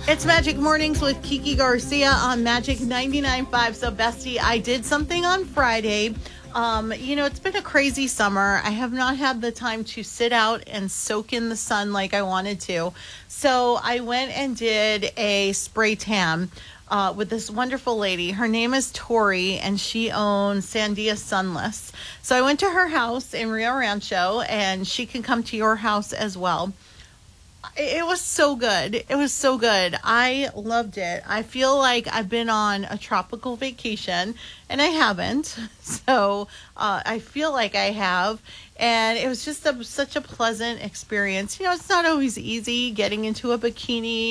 It's Magic Mornings with Kiki Garcia on Magic 99.5. So, bestie, I did something on Friday. It's been a crazy summer. I have not had the time to sit out and soak in the sun like I wanted to. So I went and did a spray tan with this wonderful lady. Her name is Tori, and she owns Sandia Sunless. So I went to her house in Rio Rancho, and she can come to your house as well. It was so good. It was so good. I loved it. I feel like I've been on a tropical vacation, and I haven't. So I feel like I have. And it was just such a pleasant experience. It's not always easy getting into a bikini